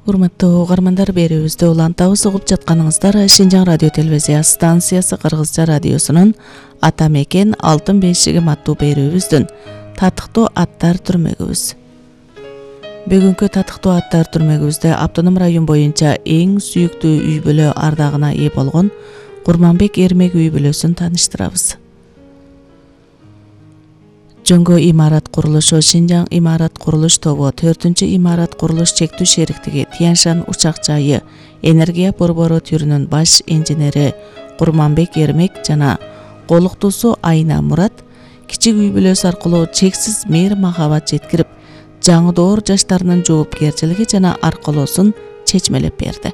Урматтуу угармандар, берүүбүздө улантабыз угуп жатканыңыздар Шинжаң радио телевизия станциясы Кыргызча радиосунун Ата мекен алтын бешигим аттуу берүүбүздүн татыктуу аттар түрмөгүбүз. Бүгүнкү татыктуу аттар түрмөгүбүздө автоном район боюнча эң сүйүктүү үй бүлө ардагына ээ болгон Курманбек Эрмек үй бүлөсүн тааныштырабыз. Жөнгө имарат курулушу Шинжаң имарат курулуш тобу 4-чү имарат курулуш чектүү шериктиги Тяньшан учак жайы энергия борбору түрүнүн баш инженери Курманбек Эрмек жана колуктуусу Айна Мурат кичик үй бүлөсү аркылуу чексиз мээр махабат жеткирип, жаңы жаштарынын жоопкерчилиги жана аркылоосун чечмелеп берди.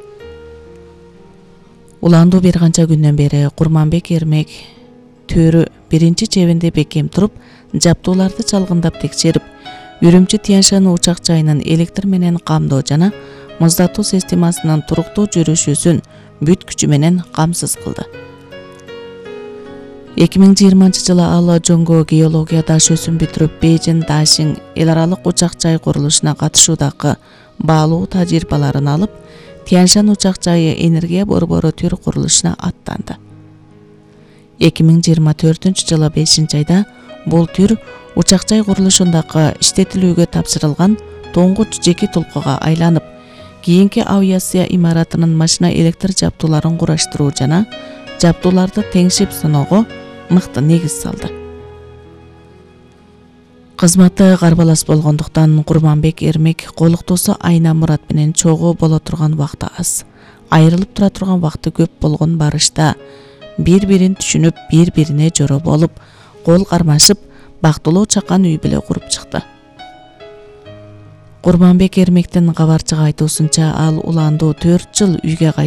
Уландуу бир канча күндөн бери Курманбек Эрмек төрү биринчи чебинде бекем туруп, жаптууларды чалгындап текшерип, Үрүмчү Тяньшан учак жайынын электр менен камдоо жана муздатуу системасынын туруктуу жүрүшүсүн бүт күчү менен камсыз кылды. 2020-жылы ал жөнгө геология даш өсүм бүтүрүп, Бейжин Дашин эл аралык учак жай курулушуна катышуудагы баалуу тажрыйбаларын алып, Тяньшан учак жайы энергия борбору төр курулушуна аттанды. 2024-жылы 5-айда бул түр учак жай курулушундагы иштетилүүгө тапшырылган тоңгуч жеке толкуга айланып, кийинки авиация имаратынын машина электр жаптууларын кураштыруу жана жаптууларды теңшип сыноого мыкты негиз салды. Кызматы карбалас болгондуктан Курманбек Эрмек колуктуусу Айна Мурат менен чогуу боло турган убакты аз, айрылып тура турган убакты көп болгон барышта бири-бирин түшүнүп, бири-бирине жоро болуп, кол кармашып, бактылуу чакан үй бүлө куруп чыкты. Курманбек Эрмектин кабарчыга айтуусунча, ал уландуу 4 жыл үйгө